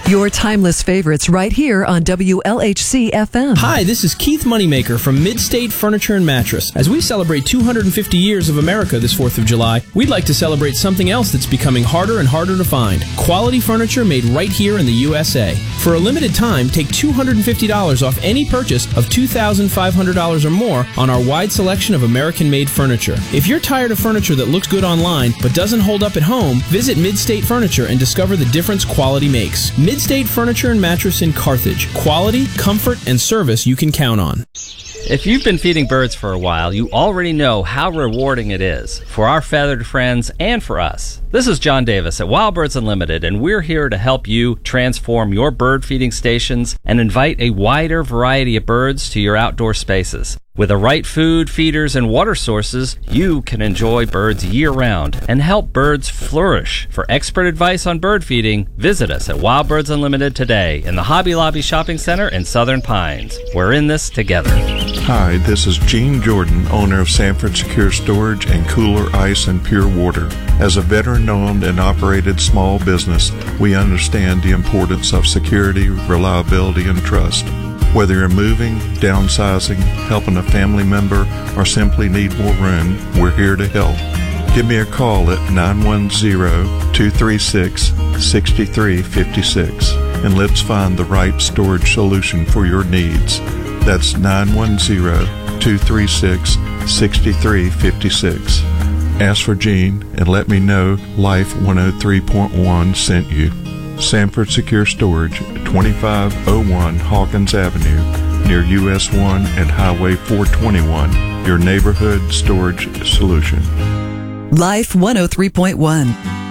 Your timeless favorites right here on WLHC FM. Hi, this is Keith Moneymaker from Midstate Furniture and Mattress. As we celebrate 250 years of America this 4th of July, we'd like to celebrate something else that's becoming harder and harder to find. Quality furniture made right here in the USA. For a limited time, take $250 off any purchase of $2,500 or more on our wide selection of American-made furniture. If you're tired of furniture that looks good online but doesn't hold up at home, visit Midstate Furniture and discover the difference quality makes. Midstate Furniture and Mattress in Carthage. Quality, comfort, and service you can count on. If you've been feeding birds for a while, you already know how rewarding it is for our feathered friends and for us. This is John Davis at Wild Birds Unlimited, and we're here to help you transform your bird feeding stations and invite a wider variety of birds to your outdoor spaces. With the right food, feeders, and water sources, you can enjoy birds year-round and help birds flourish. For expert advice on bird feeding, visit us at Wild Birds Unlimited today in the Hobby Lobby Shopping Center in Southern Pines. We're in this together. Hi, this is Gene Jordan, owner of Sanford Secure Storage and Cooler Ice and Pure Water. As a veteran-owned and operated small business, we understand the importance of security, reliability, and trust. Whether you're moving, downsizing, helping a family member, or simply need more room, we're here to help. Give me a call at 910-236-6356 and let's find the right storage solution for your needs. That's 910-236-6356. Ask for Gene and let me know Life 103.1 sent you. Sanford Secure Storage, 2501 Hawkins Avenue, near US 1 and Highway 421, your neighborhood storage solution. Life 103.1.